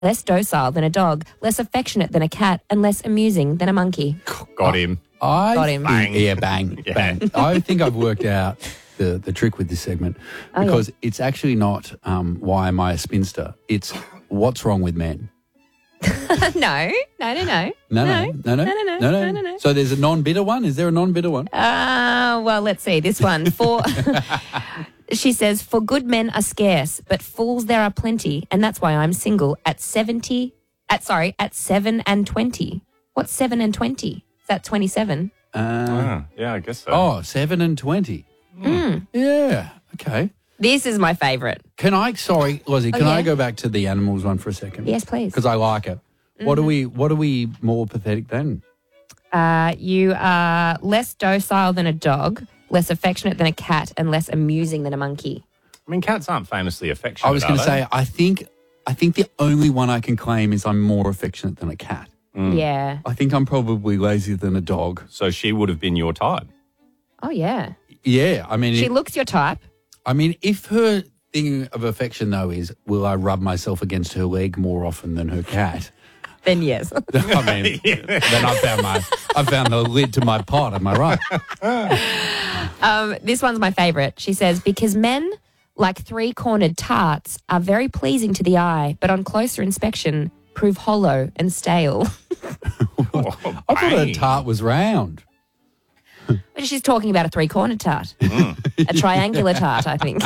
less docile than a dog, less affectionate than a cat, and less amusing than a monkey. Got him. Got him. Bang. Yeah, bang, bang. I think I've worked out the trick with this segment because it's actually not why am I a spinster? It's what's wrong with men. No. No. So there's a non-bitter one? Is there a non-bitter one? Well, let's see. This one. She says, for good men are scarce, but fools there are plenty, and that's why I'm single at 7 and 20. What's 7 and 20? Is that 27? Yeah, I guess so. Oh, 7 and 20. Yeah, okay. This is my favourite. Can I yeah. go back to the animals one for a second? Yes, please. Because I like it. What are we more pathetic than? You are less docile than a dog, less affectionate than a cat, and less amusing than a monkey. I mean, cats aren't famously affectionate. I was going to say, I think the only one I can claim is I'm more affectionate than a cat. Yeah. I think I'm probably lazier than a dog. So she would have been your type. Oh, yeah. Yeah, I mean... She looks your type. I mean, if her thing of affection, though, is will I rub myself against her leg more often than her cat... Then yes. I mean, then I found the lid to my pot, am I right? This one's my favourite. She says, because men, like three-cornered tarts, are very pleasing to the eye, but on closer inspection prove hollow and stale. I thought a tart was round. But she's talking about a three-cornered tart. A triangular tart, I think.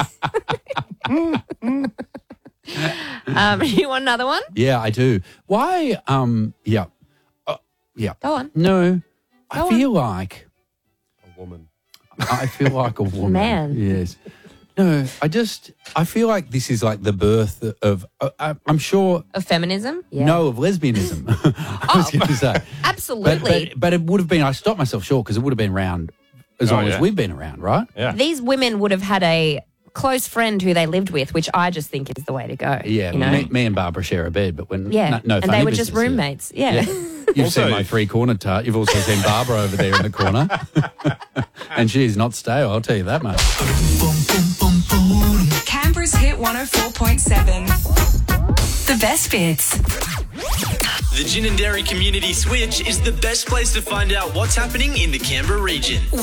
You want another one? Yeah, I do. Why? Yeah. Yeah. Go on. No, Go I feel like A woman. I feel like a woman. Man. Yes. No, I feel like this is like the birth of, I'm sure. Of feminism? Yeah. No, of lesbianism. I was going to say. Absolutely. But it would have been, I stopped myself short because it would have been around as long as we've been around, right? Yeah. These women would have had a close friend who they lived with, which I just think is the way to go. Yeah, you know? me and Barbara share a bed, but when Yeah, no and funny they were just business, roommates. Yeah. You've seen my three-cornered tart. You've also seen Barbara over there in the corner. And she is not stale, I'll tell you that much. Canberra's Hit 104.7. The best bits. The Gin and Dairy Community Switch is the best place to find out what's happening in the Canberra region.